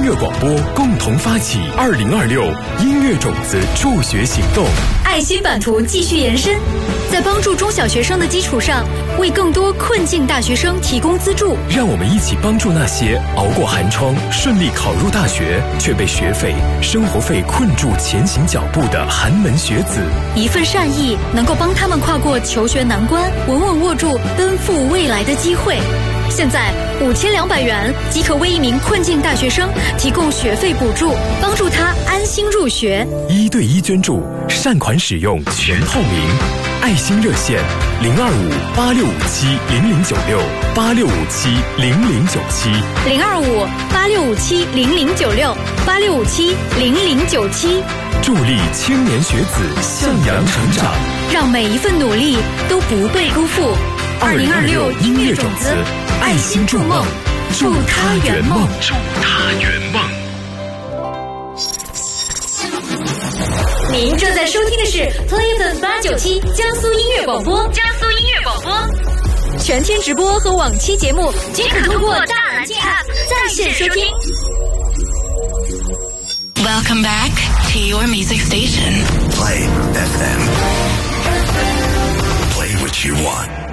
乐广播共同发起2026音乐种子助学行动， 爱心版图继续延伸，在帮助中小学生的基础上，为更多困境大学生提供资助。 让我们一起帮助那些熬过寒窗、顺利考入大学，却被学费、生活费困住前行脚步的寒门学子。 一份善意能够帮他们跨过求学难关，稳稳握住奔赴未来的机会。现在5200元即可为一名困境大学生提供学费补助，帮助他安心入学。 1对1捐助，善款使用全透明。爱心热线 025-8657-0096，8657-0096，8657-0097， 助力青年学子向阳成长， 让每一份努力都不被辜负。2026音乐种子，爱心筑梦，祝他圆梦， 祝他圆梦。 您正在收听的是 Play FM897江苏音乐广播，江苏音乐广播，全天直播和往期节目均可通过大蓝鲸 App 在线收听。 Welcome back to your music station. Play FM. Play what you want.